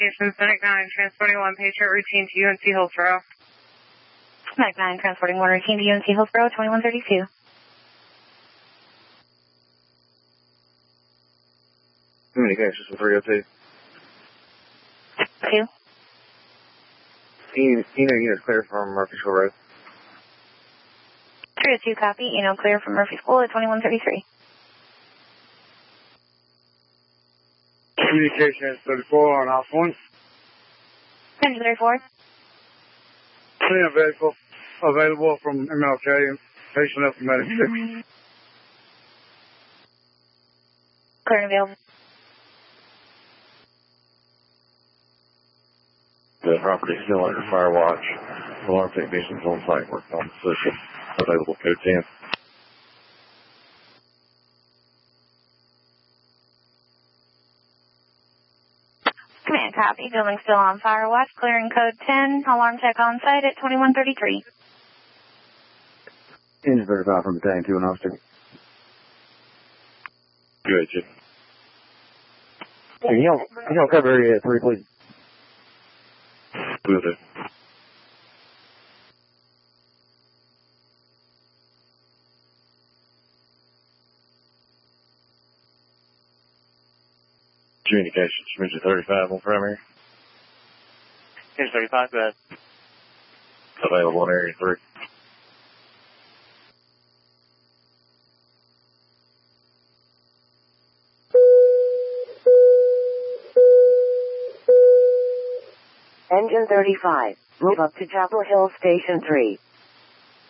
Medic 9, transporting 1 patient, routine to UNC Hillsborough. Medic 9, transporting 1 routine to UNC Hillsborough, 2132. Communications for 302. 2. Eno units clear from Murphysville Road. 302, copy. Eno clear from Murphy School at 2133. Communications 34 on house 1. Engine 34. Clean a vehicle available from MLK, patient up to medic 6. Clear and available. The property is still under fire watch. Alarm technicians on site working on the system. Available code 10. Command, copy. Building still on fire watch. Clearing code 10. Alarm tech on site at 2133. Engine 35 from battalion 2 and officer. Good, Chip. Hey, you don't cover area 3, please. Will do. Communications, Engine 35 on primary. Engine 35, go ahead. Available in area 3. Engine 35, move up to Chapel Hill Station 3.